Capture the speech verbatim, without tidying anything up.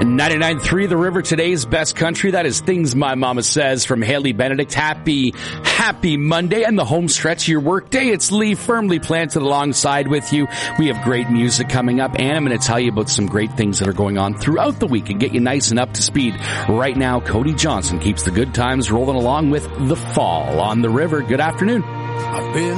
ninety-nine point three The River, today's best country. That is Things My Mama Says from Haley Benedict. Happy, happy Monday and the home stretch of your work day. It's Lee, firmly planted alongside with you. We have great music coming up, and I'm going to tell you about some great things that are going on throughout the week and get you nice and up to speed. Right now, Cody Johnson keeps the good times rolling along with The Fall on the River. Good afternoon. I've been